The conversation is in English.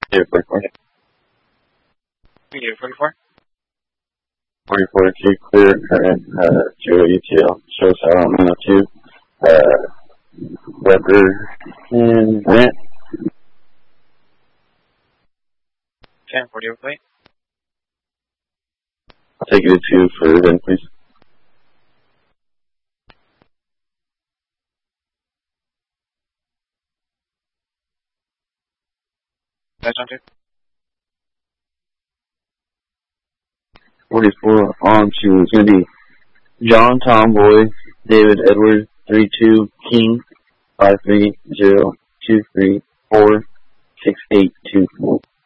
Here, 44. Here, 44. 44, K clear, current, 0 ETL, shows out 902, Weber, and Grant. 1040 overplate. I'll take you to 2 for then, please. That's on 2. 44 on to is going to be John Tomboy, David Edward, 32 King, 530234682.